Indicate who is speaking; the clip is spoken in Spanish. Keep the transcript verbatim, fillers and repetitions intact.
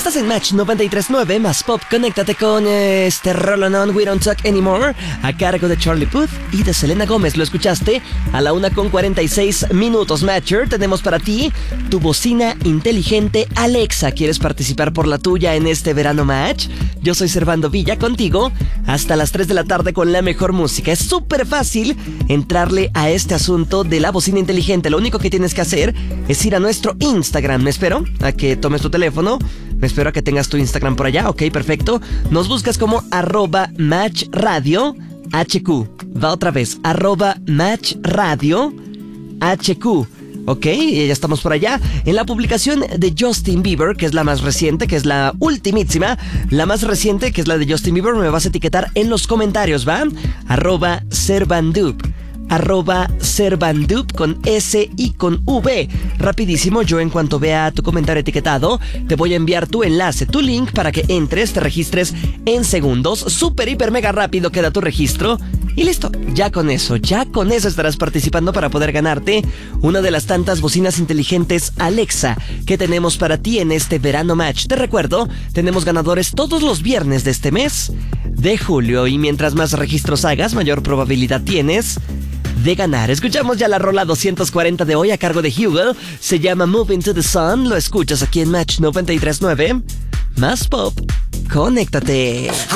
Speaker 1: Estás en Match noventa y tres punto nueve más Pop. Conéctate con eh, este Roll On We Don't Talk Anymore a cargo de Charlie Puth y de Selena Gómez. Lo escuchaste a la una con cuarenta y seis minutos. Matcher, tenemos para ti tu bocina inteligente Alexa. ¿Quieres participar por la tuya en este verano Match? Yo soy Servando Villa contigo hasta las tres de la tarde con la mejor música. Es súper fácil entrarle a este asunto de la bocina inteligente. Lo único que tienes que hacer es ir a nuestro Instagram. Me espero a que tomes tu teléfono. Me espero a que tengas tu Instagram por allá. Ok, perfecto. Nos buscas como arroba Match Radio H Q. Va otra vez. Arroba Match Radio H Q. Ok, y ya estamos por allá. En la publicación de Justin Bieber, que es la más reciente, que es la ultimísima, la más reciente, que es la de Justin Bieber, me vas a etiquetar en los comentarios, ¿va? Arroba Servandup. Arroba Servandup con S y con V. Rapidísimo, yo en cuanto vea tu comentario etiquetado, te voy a enviar tu enlace, tu link para que entres, te registres en segundos. Súper, hiper, mega rápido queda tu registro. Y listo, ya con eso, ya con eso estarás participando para poder ganarte una de las tantas bocinas inteligentes Alexa que tenemos para ti en este verano Match. Te recuerdo, tenemos ganadores todos los viernes de este mes de julio y mientras más registros hagas, mayor probabilidad tienes de ganar. Escuchamos ya la rola doscientos cuarenta de hoy a cargo de Hugo. Se llama Moving to the Sun. Lo escuchas aquí en Match noventa y tres punto nueve. Más Pop. Conéctate.